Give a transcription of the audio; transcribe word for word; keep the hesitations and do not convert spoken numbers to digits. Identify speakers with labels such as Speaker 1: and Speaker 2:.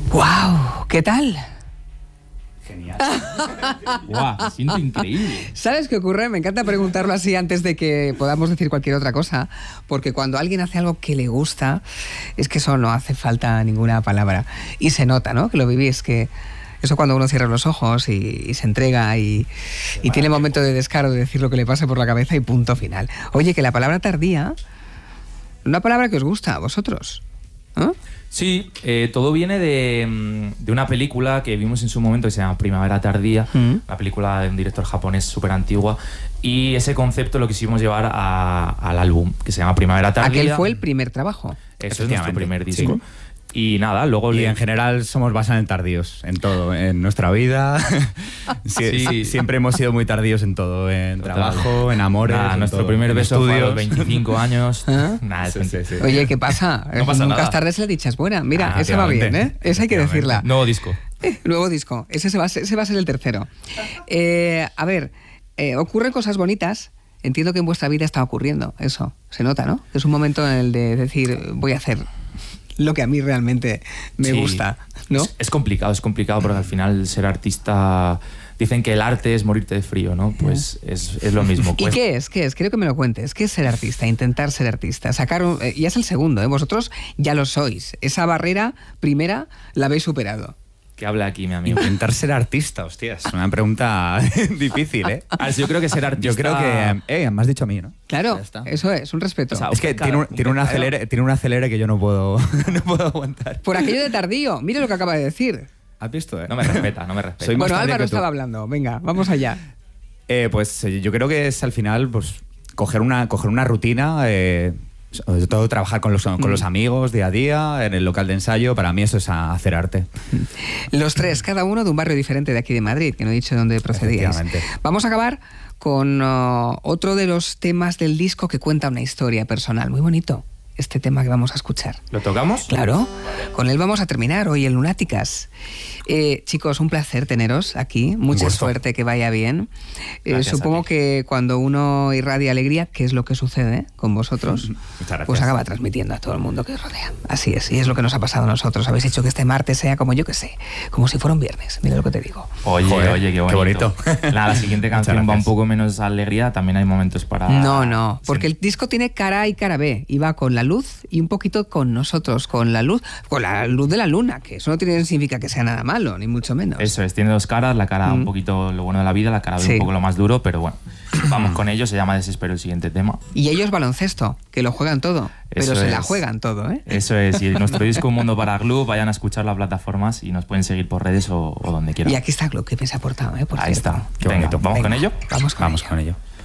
Speaker 1: ¡Wow! ¿Qué tal?
Speaker 2: Genial. ¡Guau! Me siento increíble.
Speaker 1: ¿Sabes qué ocurre? Me encanta preguntarlo así antes de que podamos decir cualquier otra cosa, porque cuando alguien hace algo que le gusta, es que eso no hace falta ninguna palabra. Y se nota, ¿no? Que lo vivís, que eso cuando uno cierra los ojos y, y se entrega y, y tiene momento de descaro de decir lo que le pase por la cabeza y punto final. Oye, que la palabra tardía, una palabra que os gusta a vosotros, ¿no?
Speaker 2: Sí, eh, todo viene de, de una película que vimos en su momento que se llama Primavera Tardía, mm. una película de un director japonés súper antigua, y ese concepto lo quisimos llevar a, al álbum, que se llama Primavera Tardía.
Speaker 1: Aquel fue el primer trabajo.
Speaker 2: Eso es nuestro primer disco. Sí. Y nada, luego...
Speaker 3: Y
Speaker 2: le...
Speaker 3: en general somos bastante tardíos en todo, en nuestra vida. sí, sí. Siempre hemos sido muy tardíos en todo, en Total. trabajo, en amores.
Speaker 2: Nada,
Speaker 3: en
Speaker 2: nuestro
Speaker 3: todo.
Speaker 2: primer
Speaker 3: en
Speaker 2: beso
Speaker 3: estudios.
Speaker 2: fue a los veinticinco años.
Speaker 1: ¿Ah?
Speaker 2: Nada,
Speaker 3: sí, sí, sí.
Speaker 1: Oye, ¿qué pasa?
Speaker 2: No pasa
Speaker 1: Nunca
Speaker 2: nada.
Speaker 1: es tarde si la dicha es buena. Mira,
Speaker 3: Ah,
Speaker 1: esa va bien, ¿eh? Esa hay que decirla.
Speaker 2: Nuevo disco.
Speaker 1: Eh, nuevo disco. Ese, se va, a ser, ese va a ser el tercero. Eh, a ver, eh, ocurren cosas bonitas. Entiendo que en vuestra vida está ocurriendo eso. Se nota, ¿no? Es un momento en el de decir, voy a hacer lo que a mí realmente me
Speaker 2: sí.
Speaker 1: gusta, ¿no?
Speaker 2: Es, es complicado, es complicado porque al final ser artista... Dicen que el arte es morirte de frío, ¿no? Pues es, es lo mismo.
Speaker 1: ¿Y
Speaker 2: pues...
Speaker 1: qué es? ¿Qué es? Quiero que me lo cuentes. ¿Qué es ser artista? Intentar ser artista. Sacar un... eh, ya es el segundo, ¿eh? Vosotros ya lo sois. Esa barrera primera la habéis superado.
Speaker 2: Que hable aquí, mi amigo.
Speaker 3: Intentar ser artista, hostia, es una pregunta difícil, ¿eh?
Speaker 2: A ver, yo creo que ser artista...
Speaker 3: Yo creo que... Eh, me has dicho a mí, ¿no?
Speaker 1: Claro, eso es, un respeto.
Speaker 2: O sea,
Speaker 3: es que
Speaker 2: claro,
Speaker 3: tiene un, tiene, un acelere, tiene un acelere que yo no puedo, no puedo aguantar.
Speaker 1: Por aquello de tardío, mire lo que acaba de decir.
Speaker 3: ¿Has visto, eh?
Speaker 2: No me respeta, no me respeta.
Speaker 3: Soy
Speaker 1: Bueno,
Speaker 3: más tarde
Speaker 1: Álvaro
Speaker 3: que tú.
Speaker 1: estaba hablando. Venga, vamos allá.
Speaker 3: Eh, pues eh, yo creo que es al final pues coger una, coger una rutina, eh, sobre todo trabajar con los, con mm. los amigos día a día, en el local de ensayo. Para mí eso es hacer arte.
Speaker 1: Los tres, cada uno de un barrio diferente de aquí de Madrid, que no he dicho de dónde procedíais. Vamos a acabar con uh, otro de los temas del disco que cuenta una historia personal. Muy bonito este tema que vamos a escuchar.
Speaker 2: ¿Lo tocamos?
Speaker 1: Claro, con él vamos a terminar hoy en Lunáticas. Eh, chicos, un placer teneros aquí, mucha suerte, que vaya bien. Eh, supongo que cuando uno irradia alegría, que es lo que sucede con vosotros, pues acaba transmitiendo a todo el mundo que os rodea. Así es, y es lo que nos ha pasado a nosotros. Habéis hecho que este martes sea como yo que sé, como si fuera un viernes. Mira lo que te digo.
Speaker 2: Oye,
Speaker 3: Joder,
Speaker 2: oye, qué bonito.
Speaker 3: Qué bonito.
Speaker 2: La, la siguiente canción va un poco menos alegría, también hay momentos para...
Speaker 1: No, no, porque sí. El disco tiene cara A y cara B, y va con la luz y un poquito con nosotros, con la luz, con la luz de la luna, que eso no tiene, significa que sea nada malo, ni mucho menos.
Speaker 2: Eso es, tiene dos caras, la cara mm. un poquito lo bueno de la vida, la cara B sí. un poco lo más duro, pero bueno, vamos con ello, se llama Desespero el siguiente tema.
Speaker 1: Y ellos baloncesto, que lo juegan todo, eso pero se es. la juegan todo, ¿eh?
Speaker 2: Eso es, y nuestro disco Un Mundo para Glue, vayan a escuchar las plataformas y nos pueden seguir por redes o, o donde quieran.
Speaker 1: Y aquí está Glue, que me se ha aportado, ¿eh? Por
Speaker 2: Ahí
Speaker 1: cierto.
Speaker 2: está, qué Venga, bonito. ¿Vamos Venga, con ello?
Speaker 1: Vamos con
Speaker 3: vamos
Speaker 1: ello.
Speaker 3: Con ello.